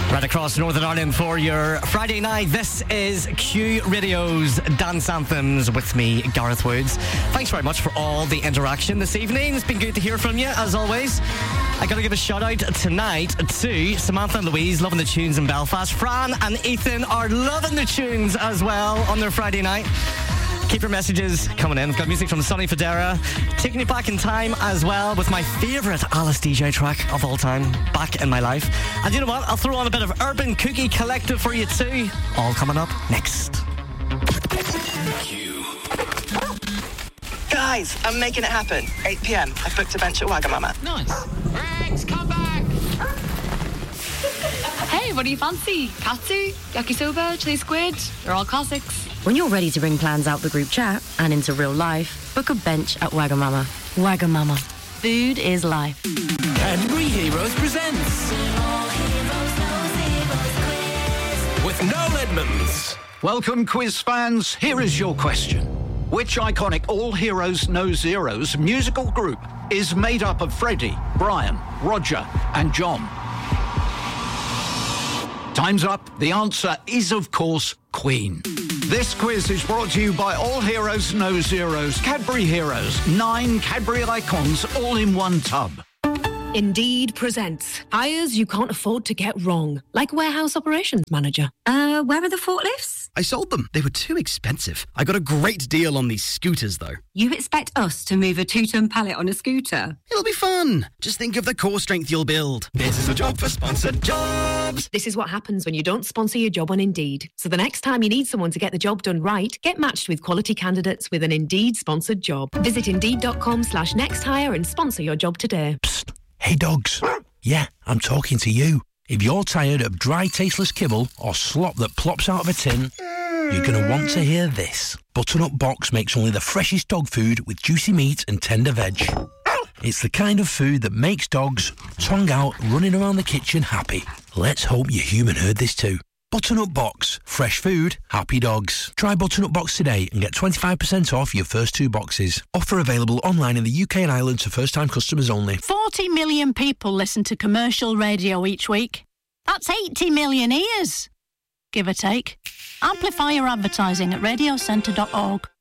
Right across Northern Ireland for your Friday night. This is Q Radio's Dance Anthems with me, Gareth Woods. Thanks very much for all the interaction this evening. It's been good to hear from you, as always. I got to give a shout out tonight to Samantha and Louise, loving the tunes in Belfast. Fran and Ethan are loving the tunes as well on their Friday night. Keep your messages coming in. I've got music from Sonny Fodera, taking you back in time as well with my favourite Alice DJ track of all time, Back in My Life. And you know what? I'll throw on a bit of Urban Cookie Collective for you too. All coming up next. Guys, I'm making it happen. 8 p.m. I've booked a bench at Wagamama. Nice. Rex, come back! Hey, what do you fancy? Katsu, yakisoba, chili squid? They're all classics. When you're ready to bring plans out the group chat and into real life, book a bench at Wagamama. Wagamama. Food is life. Cadbury Heroes presents with Noel Edmonds. Welcome, quiz fans. Here is your question. Which iconic All Heroes No Zeros musical group is made up of Freddie, Brian, Roger and John? Time's up. The answer is, of course, Queen. This quiz is brought to you by All Heroes No Zeros, Cadbury Heroes, 9 Cadbury icons all in one tub. Indeed presents hires you can't afford to get wrong, like warehouse operations manager. Where are the forklifts? I sold them. They were too expensive. I got a great deal on these scooters, though. You expect us to move a 2-ton pallet on a scooter? It'll be fun. Just think of the core strength you'll build. This is a job for sponsored jobs. This is what happens when you don't sponsor your job on Indeed. So the next time you need someone to get the job done right, get matched with quality candidates with an Indeed sponsored job. Visit Indeed.com/nexthire and sponsor your job today. Psst. Hey dogs. Yeah, I'm talking to you. If you're tired of dry, tasteless kibble or slop that plops out of a tin, you're going to want to hear this. Butternut Box makes only the freshest dog food with juicy meat and tender veg. It's the kind of food that makes dogs, tongue out, running around the kitchen happy. Let's hope your human heard this too. Butternut Box. Fresh food, happy dogs. Try Butternut Box today and get 25% off your first 2 boxes. Offer available online in the UK and Ireland to first-time customers only. 40 million people listen to commercial radio each week. That's 80 million ears, give or take. Amplify your advertising at radiocentre.org.